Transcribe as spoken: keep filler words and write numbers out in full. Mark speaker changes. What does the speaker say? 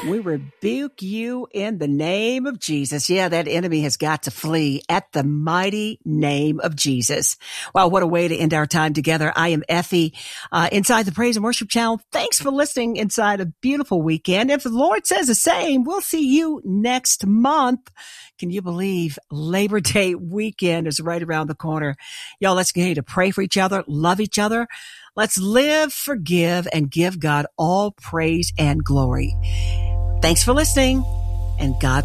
Speaker 1: We rebuke you in the name of Jesus. Yeah, that enemy has got to flee at the mighty name of Jesus. Wow, what a way to end our time together. I am Effie, uh, inside the Praise and Worship Channel. Thanks for listening inside a beautiful weekend. If the Lord says the same, we'll see you next month. Can you believe Labor Day weekend is right around the corner? Y'all, let's continue to pray for each other, love each other. Let's live, forgive, and give God all praise and glory. Thanks for listening, and God